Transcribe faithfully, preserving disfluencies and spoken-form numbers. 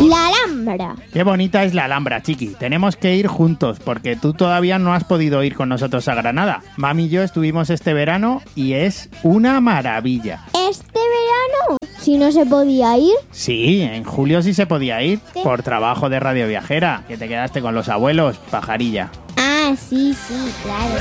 La Alhambra. Qué bonita es la Alhambra, chiqui. Tenemos que ir juntos porque tú todavía no has podido ir con nosotros a Granada. Mami y yo estuvimos este verano y es una maravilla. ¿Este verano? ¿Si no se podía ir? Sí, en julio sí se podía ir. ¿Qué? Por trabajo de Radio Viajera, que te quedaste con los abuelos, pajarilla. Ah, sí, sí, claro.